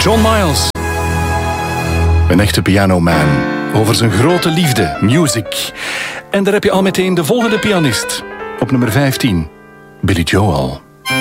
John Miles. Een echte pianoman. Over zijn grote liefde, music. En daar heb je al meteen de volgende pianist. Op nummer 15, Billy Joel.